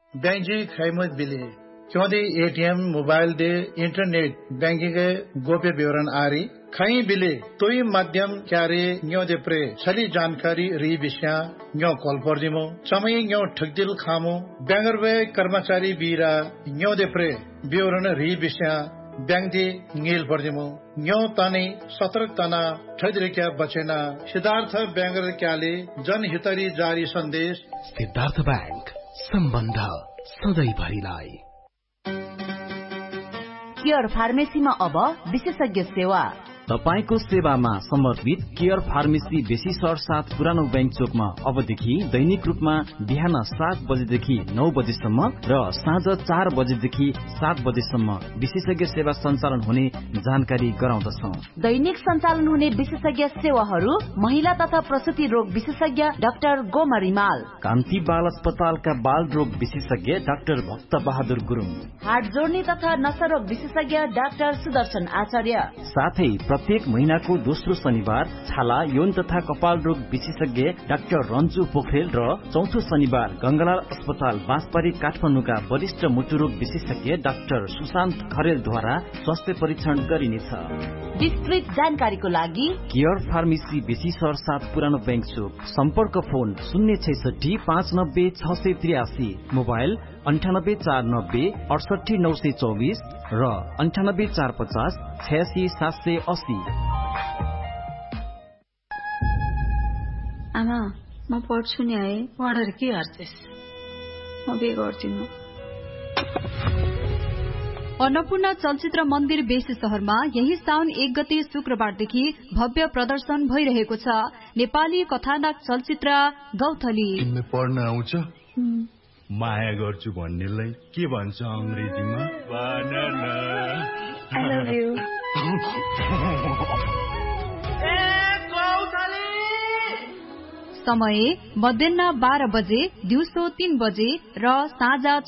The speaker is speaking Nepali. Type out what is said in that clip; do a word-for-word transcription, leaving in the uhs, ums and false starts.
बैंक जी खैमत बिले क्योंकि ATM mobile they internet banking के गोप्य विवरण आरी खई बिले तोई माध्यम क्यारे न्यो दे प्रे छली जानकारी री विषया न्यो कॉल पर दिमो समय न्यो ठगदिल खामो बैंगरवे कर्मचारी बीरा न्यो दे प्रे विवरण री विषया बैंक दे नील पर दिमो न्यो ताने सतर्क तना ठगदिल क्या बचेना सिद्धार्थ बैंगर क्याले जनहितरी जारी सन्देश सिद्धार्थ बैंक सम्बन्ध सधैँ भरिलाई। केयर फार्मेसीमा अब विशेषज्ञ सेवा। तपाईको सेवामा समर्पित केयर फार्मेसी बेसी सर साथ पुरानो बैंक चोकमा अबदेखि दैनिक रूपमा बिहान सात बजेदेखि नौ बजेसम्म र साँझ चार बजेदेखि सात बजेसम्म विशेषज्ञ सेवा सञ्चालन हुने जानकारी गराउँदछौ। दैनिक सञ्चालन हुने विशेषज्ञ सेवाहरू महिला तथा प्रसुति रोग विशेषज्ञ डाक्टर गोमा रिमाल, कान्ति बाल अस्पतालका बाल रोग विशेषज्ञ डाक्टर भक्त बहादुर गुरुङ, हार्ट जोड्ने तथा नसा रोग विशेषज्ञ डाक्टर सुदर्शन आचार्य, साथै प्रत्येक महीनाको दोस्रो शनिबार छाला यौन तथा कपाल रोग विशेषज्ञ डाक्टर रन्जु पोखरेल र चौथो शनिबार गंगालाल अस्पताल बाँसबारी काठमाडौँका वरिष्ठ मुटुरोग विशेषज्ञ डाक्टर सुशान्त खरेलद्वारा स्वास्थ्य परीक्षण गरिनेछ। विस्तृत जानकारीको लागि केयर फार्मेसी बेसी सर साथ पुरानो बैंक चोक, सम्पर्क फोन शून्य छैसठी पाँच नब्बे छ सय त्रियासी, मोबाइल अन्ठानब्बे चार नब्बे अडसठी नौ सय चौबिस र अन्ठानब्बे चार पचास छयासी सात सय अस्सी। आमा म पढ्छु नि है। पढेर के गर्छस्? म बे गर्दिनु। अन्नपूर्ण चलचित्र मन्दिर बेसी शहरमा यही साउन एक गते शुक्रबारदेखि भव्य प्रदर्शन भइरहेको छ। नेपाली कथानक चलचित्र गौथली। तिमीले पढ्न आउँछ? माया गर्छु भन्नेलाई के भन्छ अंग्रेजीमा? बनाना। I love you. समय मध्याह बाह्र बजे, दिउँसो तीन बजे र साँझ